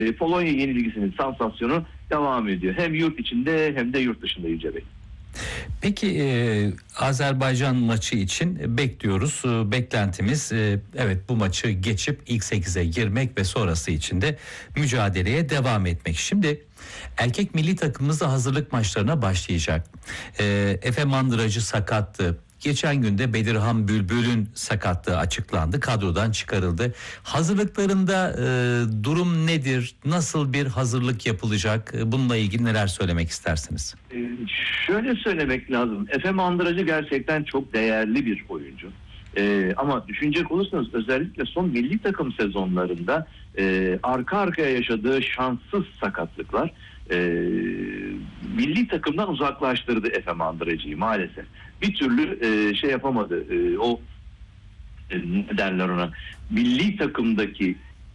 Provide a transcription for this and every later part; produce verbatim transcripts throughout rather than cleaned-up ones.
e, Polonya yenilgisinin sansasyonu devam ediyor. Hem yurt içinde hem de yurt dışında Yüce Bey. Peki e, Azerbaycan maçı için bekliyoruz. E, beklentimiz e, evet bu maçı geçip ilk sekize girmek ve sonrası için de mücadeleye devam etmek. Şimdi erkek milli takımımız da hazırlık maçlarına başlayacak. E, Efe Mandıracı sakattı. Geçen günde Bedirhan Bülbül'ün sakatlığı açıklandı. Kadrodan çıkarıldı. Hazırlıklarında e, durum nedir? Nasıl bir hazırlık yapılacak? E, bununla ilgili neler söylemek istersiniz? Ee, şöyle söylemek lazım. Efe Mandıracı gerçekten çok değerli bir oyuncu. Ee, ama düşünecek olursanız özellikle son milli takım sezonlarında e, arka arkaya yaşadığı şanssız sakatlıklar e, milli takımdan uzaklaştırdı Efe Mandıracı'yı maalesef. Bir türlü e, şey yapamadı. E, o e, ne derler ona? Milli takımdaki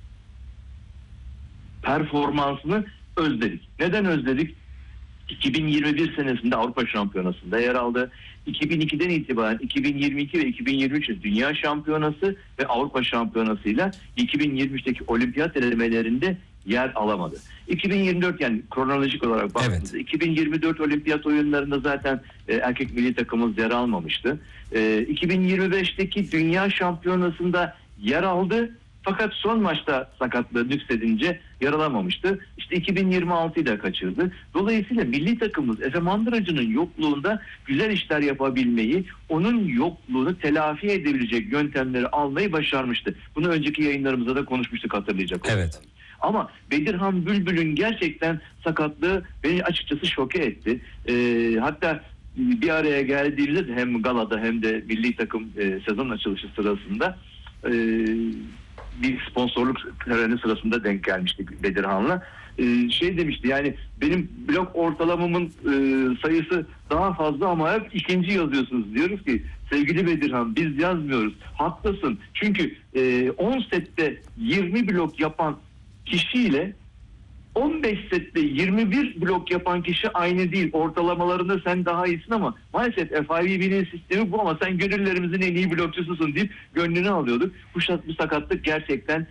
performansını özledik. Neden özledik? iki bin yirmi bir senesinde Avrupa Şampiyonası'nda yer aldı. iki bin ikiden itibaren iki bin yirmi iki ve iki bin yirmi üç Dünya Şampiyonası ve Avrupa Şampiyonası'yla iki bin yirmi üçteki olimpiyat elemelerinde yer alamadı. iki bin yirmi dört yani kronolojik olarak baktığımızda evet. iki bin yirmi dört olimpiyat oyunlarında zaten e, erkek milli takımımız yer almamıştı. E, iki bin yirmi beşteki Dünya Şampiyonası'nda yer aldı. Fakat son maçta sakatlığı nüksedince yaralamamıştı. İşte iki bin yirmi altıyı da kaçırdı. Dolayısıyla milli takımımız Efe Mandıracı'nın yokluğunda güzel işler yapabilmeyi, onun yokluğunu telafi edebilecek yöntemleri almayı başarmıştı. Bunu önceki yayınlarımızda da konuşmuştuk, hatırlayacak olursanız. Evet. Ama Bedirhan Bülbül'ün gerçekten sakatlığı beni açıkçası şoke etti. Ee, hatta bir araya geldiğimizde hem galada hem de milli takım e, sezon açılışı sırasında e, bir sponsorluk töreni sırasında denk gelmiştik Bedirhan'la. Ee, şey demişti, yani benim blok ortalamamın e, sayısı daha fazla ama hep ikinci yazıyorsunuz. Diyoruz ki sevgili Bedirhan, biz yazmıyoruz. Haklısın. Çünkü e, on sette yirmi blok yapan kişiyle on beş sette yirmi bir blok yapan kişi aynı değil. Ortalamalarında sen daha iyisin ama maalesef F I V B'nin sistemi bu, ama sen gönüllerimizin en iyi blokçususun deyip gönlünü alıyorduk. Bu, bu sakatlık gerçekten